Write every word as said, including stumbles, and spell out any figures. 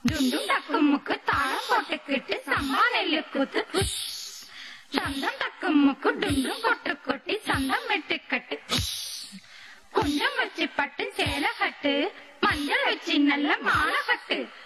டுண்டும் டக்கு முக்கு தாளம் போட்டுக்கிட்டு சம்பா நெல்லு கூத்து சந்தம் டக்கு முக்கு டுண்டும் கொட்டு கொட்டி சந்தம் வெட்டு கட்டு கொஞ்சம் வச்சு பட்டு சேலை கட்டு மஞ்சள் வச்சு நல்ல மாலை கட்டு